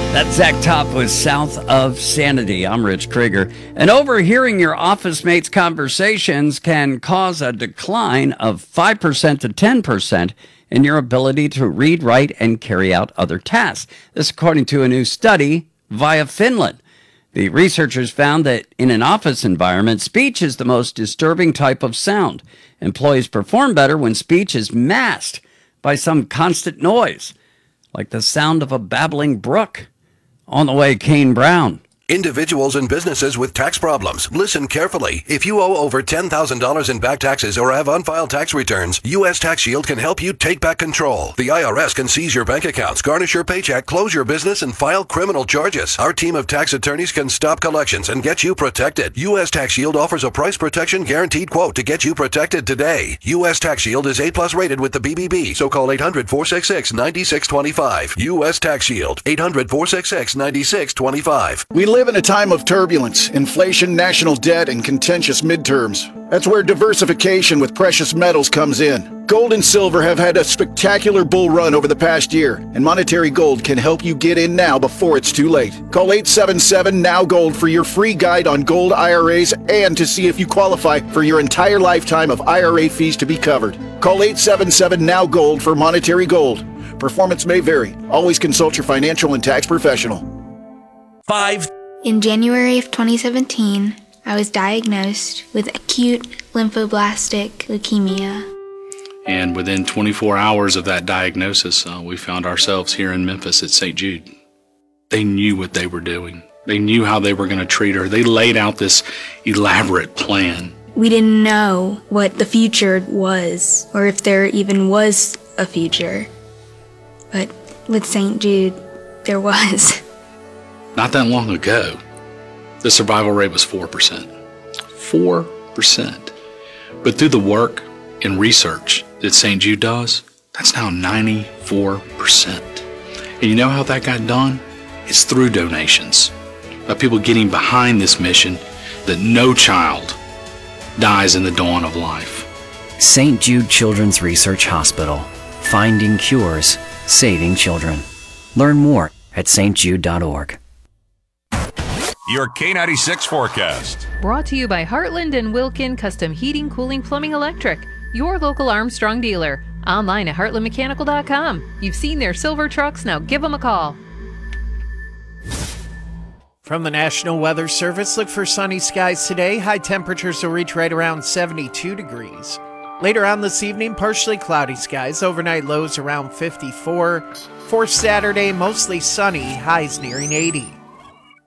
That's Zach Top was South of Sanity. I'm Rich Krieger. And overhearing your office mates' conversations can cause a decline of 5% to 10% in your ability to read, write, and carry out other tasks. This according to a new study via Finland. The researchers found that in an office environment, speech is the most disturbing type of sound. Employees perform better when speech is masked by some constant noise, like the sound of a babbling brook. On the way, Kane Brown. Individuals and businesses with tax problems, listen carefully. If you owe over $10,000 in back taxes or have unfiled tax returns, U.S. Tax Shield can help you take back control. The IRS can seize your bank accounts, garnish your paycheck, close your business, and file criminal charges. Our team of tax attorneys can stop collections and get you protected. U.S. Tax Shield offers a price protection guaranteed quote to get you protected today. U.S. Tax Shield is A+ rated with the BBB, so call 800-466-9625. U.S. Tax Shield, 800-466-9625. We live in a time of turbulence, inflation, national debt, and contentious midterms. That's where diversification with precious metals comes in. Gold and silver have had a spectacular bull run over the past year, and Monetary Gold can help you get in now before it's too late. Call 877-NOW-GOLD for your free guide on gold IRAs and to see if you qualify for your entire lifetime of IRA fees to be covered. Call 877-NOW-GOLD for Monetary Gold. Performance may vary. Always consult your financial and tax professional. In January of 2017, I was diagnosed with acute lymphoblastic leukemia. And within 24 hours of that diagnosis, we found ourselves here in Memphis at St. Jude. They knew what they were doing. They knew how they were going to treat her. They laid out this elaborate plan. We didn't know what the future was, or if there even was a future. But with St. Jude, there was. Not that long ago, the survival rate was 4%. 4%. But through the work and research that St. Jude does, that's now 94%. And you know how that got done? It's through donations. By people getting behind this mission that no child dies in the dawn of life. St. Jude Children's Research Hospital. Finding cures, saving children. Learn more at stjude.org. Your K96 forecast. Brought to you by Heartland and Wilkin Custom Heating, Cooling, Plumbing, Electric. Your local Armstrong dealer. Online at heartlandmechanical.com. You've seen their silver trucks, now give them a call. From the National Weather Service, look for sunny skies today. High temperatures will reach right around 72 degrees. Later on this evening, partially cloudy skies. Overnight lows around 54. For Saturday, mostly sunny, highs nearing 80.